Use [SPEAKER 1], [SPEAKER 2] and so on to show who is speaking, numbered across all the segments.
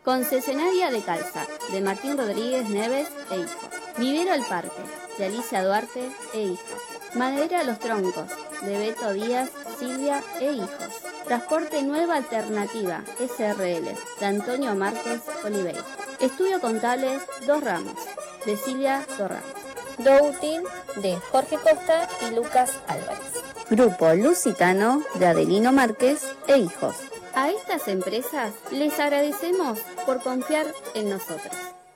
[SPEAKER 1] Concesionaria de Calza, de Martín Rodríguez Neves e hijos. Vivero El Parque, de Alicia Duarte e hijos. Madera Los Troncos, de Beto Díaz, Silvia e hijos. Transporte Nueva Alternativa, SRL, de Antonio Márquez Oliveira. Estudio Contable Dos Ramos, de Silvia Torramos.
[SPEAKER 2] Doutin, de Jorge Costa y Lucas Álvarez.
[SPEAKER 1] Grupo Lusitano, de Adelino Márquez e hijos. A estas empresas les agradecemos por confiar en nosotros.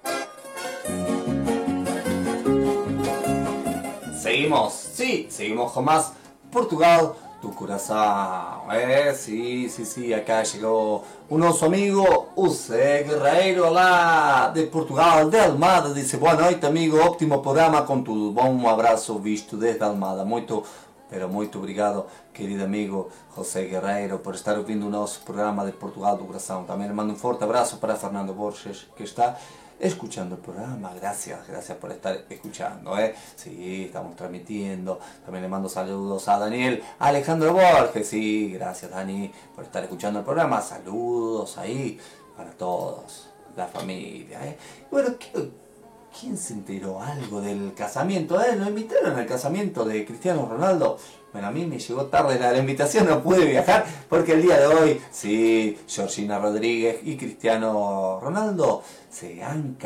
[SPEAKER 3] Seguimos con más Portugal, tu corazón. Sí, acá llegó un nosso amigo, José Guerreiro, lá de Portugal, de Almada. Dice, boa noite, amigo, óptimo programa com tudo. Bom, um abraço visto desde Almada. Muito obrigado, querido amigo José Guerreiro, por estar ouvindo o nosso programa de Portugal do Coração. Também le mando un forte abrazo para Fernando Borges, que está escuchando el programa. Gracias por estar escuchando, Sí, estamos transmitiendo. También le mando saludos a Daniel Alejandro Borges. Sí, gracias Dani por estar escuchando el programa. Saludos ahí para todos, la familia, Bueno, ¿quién se enteró algo del casamiento? Lo invitaron al casamiento de Cristiano Ronaldo. Bueno, a mí me llegó tarde la invitación, no pude viajar porque el día de hoy, sí, Georgina Rodríguez y Cristiano Ronaldo se han